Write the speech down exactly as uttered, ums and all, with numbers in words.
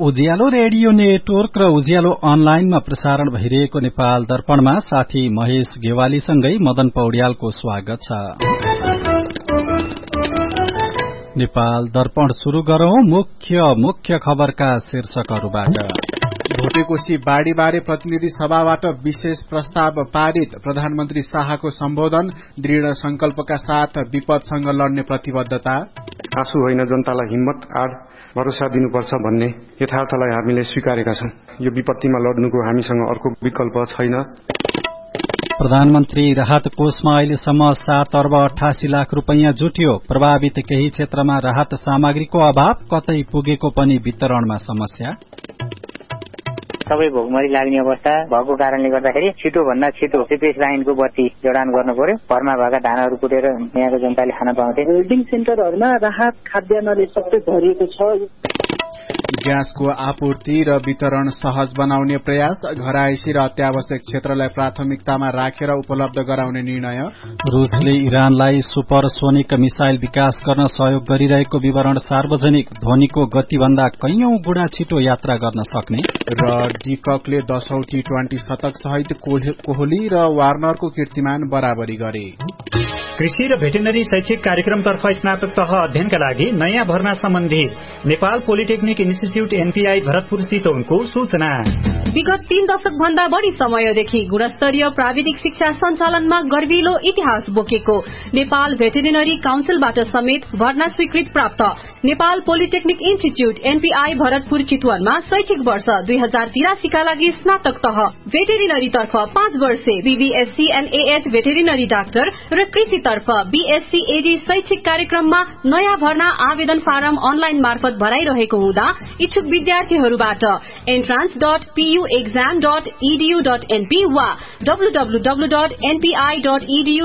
उज्यालो radio network र उज्यालो अनलाइनमा प्रसारण भइरहेको नेपाल दर्पणमा साथी महेश गेवालीसँगै मदन पौड्यालको स्वागत छ। नेपाल दर्पण शुरू गरौं मुख्य मुख्य खबरका शीर्षकहरूबाट। भोटेकोशी बाढ़ीबारे प्रतिनिधि सभाबाट विशेष प्रस्ताव पारित। प्रधानमन्त्री शाहको सम्बोधन। दृढ़ संकल्पका साथ विपदसँग लड्ने प्रतिबद्धता। आँसु होइन, जनतालाई हिम्मत आड भरोसा दिनुपर्छ भन्ने यथार्थलाई हामीले स्वीकारेका छौं। यो विपत्तिमा लड्नुको हामीसँग अर्को विकल्प छैन। प्रधानमन्त्री राहत कोषमा अहिलेसम्म सात अर्ब अठासी लाख रूपैयाँ जुट्यो। प्रभावित केही क्षेत्रमा राहत सामग्रीको अभाव, कतै पुगेको पनि वितरणमा समस्या। सबै भोकमरी लाग्ने अवस्था भएको कारणले गर्दाखेरि छिटो भन्दा छिटो सिपेज लाइनको बत्ती जडान गर्नु पर्यो। घरमा भएका धानहरू कुटेर यहाँको जनताले खान पाउँथे। होल्डिङ सेन्टरहरूमा राहत खाद्यान्नले सबै भरिएको छ। ग्यासको आपूर्ति र वितरण सहज बनाउने प्रयास। घरायसी र अत्यावश्यक क्षेत्रलाई प्राथमिकतामा राखेर उपलब्ध गराउने निर्णय। रुसले इरानलाई सुपरसोनिक मिसाइल विकास गर्न सहयोग गरिरहेको विवरण सार्वजनिक। ध्वनिको गतिभन्दा कैयौं गुणा छिटो यात्रा गर्न सक्ने। र डिककले दशौं टी ट्वेन्टी शतक सहित कोहली र वार्नरको कीर्तिमान बराबरी गरे। कृषि र भेटेनरी शैक्षिक कार्यक्रमतर्फ स्नातक तह अध्ययनका लागि नयाँ भर्ना सम्बन्धी Nepal polytechnic institute NPI Bharatpur चितवनको सूचना। विगत तीन दशक भन्दा बढ़ी समयदेखि गुणस्तरीय प्राविधिक शिक्षा सञ्चालनमा गर्विलो इतिहास बोकेको नेपाल भेटेरिनरी काउन्सिलबाट समेत भर्ना स्वीकृत प्राप्त Nepal polytechnic institute NPI Bharatpur चितवनमा शैक्षिक वर्ष दुई हजार तिरासीका लागि स्नातक तह भेटेरिनरी तर्फ पाँच वर्षे बीबीएससी एनएएच भेटेरिनरी डाक्टर र कृषि तर्फ बीएससी एडी शैक्षिक कार्यक्रममा नयाँ भर्ना आवेदन फारम अनलाइन मार्फत भराइरहेको हुँदा इच्छुक विद्यार्थीहरूबाट entrance dot PU exam dot EDU dot NP वा डब्लूडब्लूडब्लू डट एनपीआई डट ईडीयू